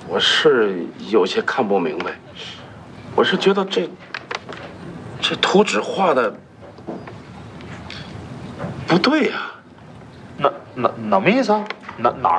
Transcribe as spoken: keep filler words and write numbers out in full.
我是有些看不明白，我是觉得这这图纸画的不对呀、 那那哪么意思啊？哪哪